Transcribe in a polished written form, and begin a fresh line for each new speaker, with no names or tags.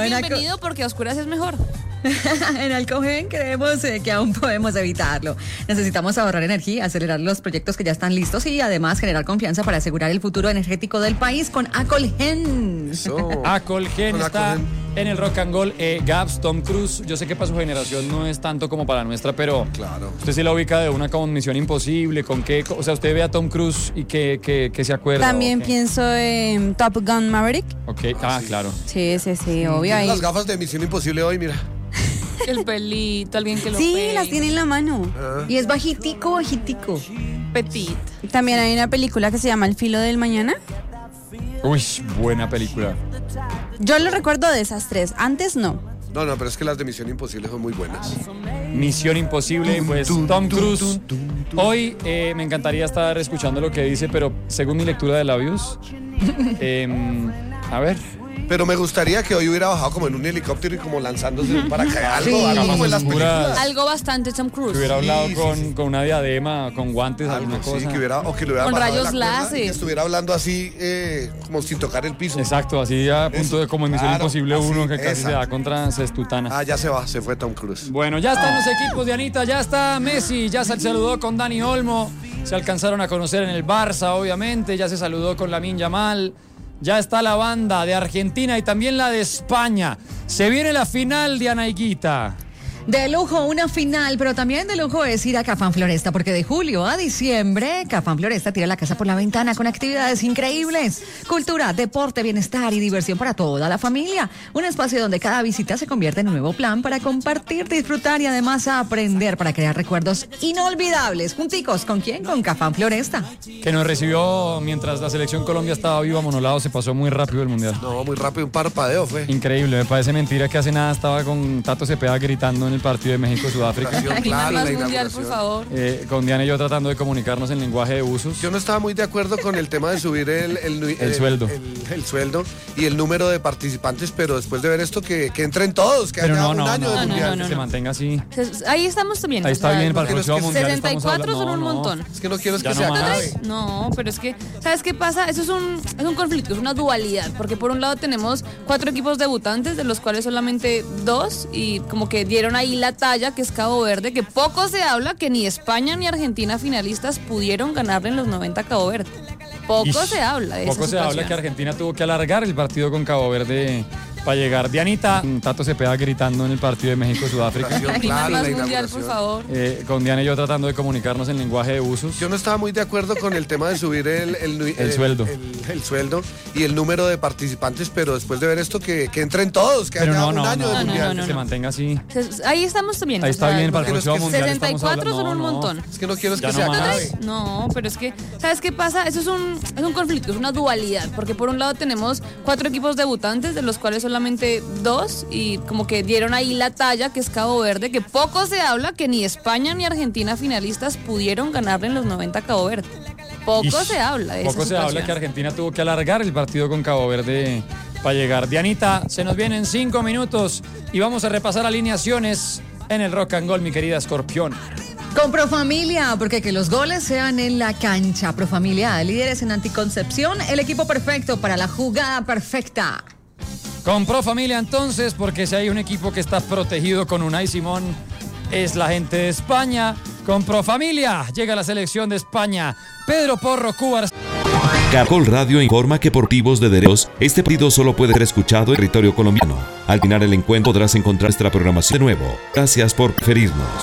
bienvenido porque a oscuras es mejor.
En Alcogen creemos que aún podemos evitarlo. Necesitamos ahorrar energía, acelerar los proyectos que ya están listos y además generar confianza para asegurar el futuro energético del país con Acolgen.
Acolgen está en el Rock and Roll. Gaps, Tom Cruise, yo sé que para su generación no es tanto como para la nuestra, pero
claro,
usted sí la ubica de una como Misión Imposible, con qué, o sea, usted ve a Tom Cruise y qué se acuerda.
También pienso en Top Gun Maverick.
Ok, claro.
Sí, obvio. Ahí.
Las gafas de Misión Imposible hoy, mira.
El pelito, alguien que lo
Sí,
pegue.
las tiene en la mano.
Y es bajitico.
Petit.
También hay una película que se llama El filo del mañana.
Uy, buena película.
Yo lo recuerdo de esas tres. Antes no.
No, pero es que las de Misión Imposible son muy buenas.
Misión Imposible, pues Tom Cruise. Hoy me encantaría estar escuchando lo que dice, pero según mi lectura de labios, a ver.
Pero me gustaría que hoy hubiera bajado como en un helicóptero y como lanzándose un paracaídas, algo como en las películas.
Algo bastante Tom Cruise.
Que hubiera hablado con una diadema, con guantes, alguna cosa.
Sí, que hubiera
con rayos láser.
Que estuviera hablando así, como sin tocar el piso.
Exacto, así a punto de como en Misión Imposible 1, que casi se da contra Sestutana.
Ya se fue Tom Cruise.
Bueno, ya están los equipos de Anita, ya está Messi, ya se saludó con Dani Olmo, se alcanzaron a conocer en el Barça, obviamente, ya se saludó con Lamine Yamal. Ya está la banda de Argentina y también la de España. Se viene la final de Anaiguita.
De lujo una final, pero también de lujo es ir a Cafán Floresta, porque de julio a diciembre, Cafán Floresta tira la casa por la ventana con actividades increíbles. Cultura, deporte, bienestar y diversión para toda la familia. Un espacio donde cada visita se convierte en un nuevo plan para compartir, disfrutar y además aprender para crear recuerdos inolvidables. Junticos, ¿con quién? Con Cafán Floresta.
Que nos recibió mientras la selección Colombia estaba viva, Monolado, se pasó muy rápido el Mundial.
No, muy rápido, un parpadeo fue.
Increíble, me parece mentira que hace nada estaba con Tato Cepeda gritando en el partido de México-Sudáfrica.
Más mundial, por favor.
Con Diana y yo tratando de comunicarnos en lenguaje de usos.
Yo no estaba muy de acuerdo con el tema de subir el
sueldo.
El sueldo y el número de participantes, pero después de ver esto, que entren todos, que
pero
haya un año de mundial.
Que se mantenga así.
Ahí estamos bien.
Ahí está bien, para el próximo mundial
64 son un montón.
Es que no quiero que
no
se
acabe.
No, pero es que, ¿sabes qué pasa? Eso es un conflicto, es una dualidad, porque por un lado tenemos 4 equipos debutantes, de los cuales solamente 2, y como que dieron ahí la talla, que es Cabo Verde, que poco se habla que ni España ni Argentina finalistas pudieron ganarle en los 90 a Cabo Verde. Poco se habla de eso.
Poco se habla que Argentina tuvo que alargar el partido con Cabo Verde para llegar. Dianita, Tato Cepeda gritando en el partido de México-Sudáfrica.
Más mundial, por favor.
Con Diana y yo tratando de comunicarnos en lenguaje de usos.
Yo no estaba muy de acuerdo con el tema de subir el
sueldo.
El sueldo y el número de participantes, pero después de ver esto, que entren todos, que
pero
haya un año de mundial.
Que se mantenga así.
Ahí estamos bien.
Ahí está bien, para el próximo mundial
64 son un montón.
Es que no quiero que
no
se acabe.
No, pero es que, ¿sabes qué pasa? Eso es un conflicto, es una dualidad, porque por un lado tenemos 4 equipos debutantes, de los cuales solamente 2, y como que dieron ahí la talla, que es Cabo Verde, que poco se habla que ni España ni Argentina finalistas pudieron ganarle en los 90 a Cabo Verde. Poco se habla de eso.
Poco se habla que Argentina tuvo que alargar el partido con Cabo Verde para llegar. Dianita, se nos vienen 5 minutos y vamos a repasar alineaciones en el Rock and Roll, mi querida Escorpión.
Con Profamilia, porque que los goles sean en la cancha. Profamilia, líderes en anticoncepción, el equipo perfecto para la jugada perfecta.
Con Profamilia entonces, porque si hay un equipo que está protegido con Unai Simón, es la gente de España. Con Profamilia llega la selección de España. Pedro Porro, Cuba.
Caracol Radio informa que por motivos de derechos, este partido solo puede ser escuchado en territorio colombiano. Al final del encuentro podrás encontrar nuestra programación de nuevo. Gracias por preferirnos.